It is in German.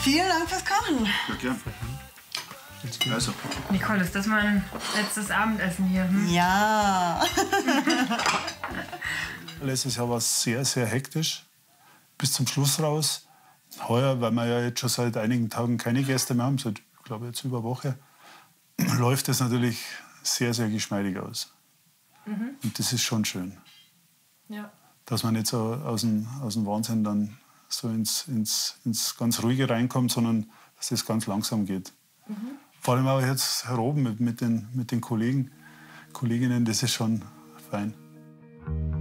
Vielen Dank fürs Kochen. Ja, gern. Also. Nicole, ist das mein letztes Abendessen hier? Hm? Ja. Letztes Jahr war es sehr, sehr hektisch. Bis zum Schluss raus. Heuer, weil wir ja jetzt schon seit einigen Tagen keine Gäste mehr haben, seit, ich glaube, jetzt über eine Woche, läuft es natürlich sehr, sehr geschmeidig aus. Und das ist schon schön. Ja. Dass man nicht so aus dem Wahnsinn dann so ins ganz Ruhige reinkommt, sondern dass es ganz langsam geht. Vor allem auch jetzt hier oben mit den Kolleginnen, das ist schon fein.